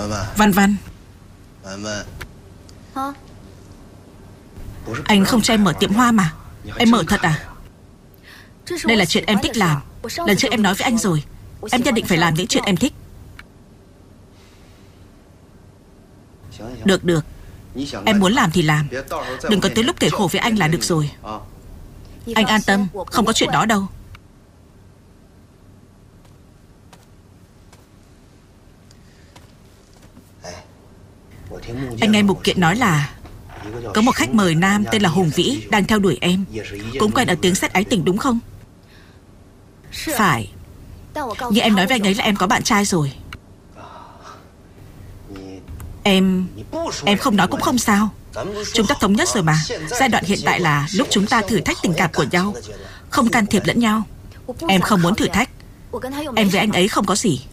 Văn Văn, anh không cho em mở tiệm hoa mà. Em mở thật à? Đây là chuyện em thích làm. Lần trước em nói với anh rồi, em nhất định phải làm những chuyện em thích. Được được, em muốn làm thì làm. Đừng có tới lúc kể khổ với anh là được rồi. Anh an tâm, không có chuyện đó đâu. Anh nghe Mục Kiện nói là có một khách mời nam tên là Hùng Vĩ đang theo đuổi em, cũng quen ở tiếng sét ái tình đúng không? Phải. Nhưng em nói với anh ấy là em có bạn trai rồi. Em không nói cũng không sao. Chúng ta thống nhất rồi mà. Giai đoạn hiện tại là lúc chúng ta thử thách tình cảm của nhau, không can thiệp lẫn nhau. Em không muốn thử thách. Em với anh ấy không có gì.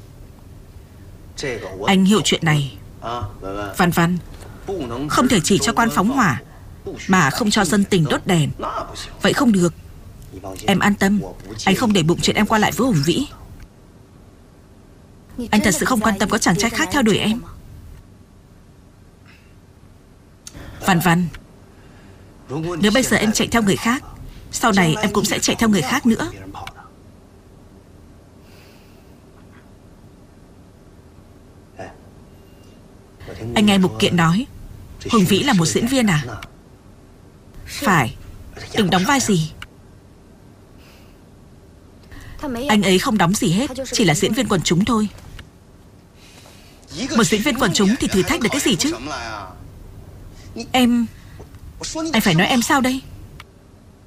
Anh hiểu chuyện này. Văn Văn, không thể chỉ cho quan phóng hỏa mà không cho dân tình đốt đèn. Vậy không được. Em an tâm, anh không để bụng chuyện em qua lại với Hùng Vĩ. Anh thật sự không quan tâm có chàng trai khác theo đuổi em. Văn Văn, nếu bây giờ em chạy theo người khác, sau này em cũng sẽ chạy theo người khác nữa. Anh nghe Mục Kiện nói Hùng Vĩ là một diễn viên à? Phải. Đừng đóng vai gì. Anh ấy không đóng gì hết, chỉ là diễn viên quần chúng thôi. Một diễn viên quần chúng thì thử thách được cái gì chứ? Anh phải nói em sao đây?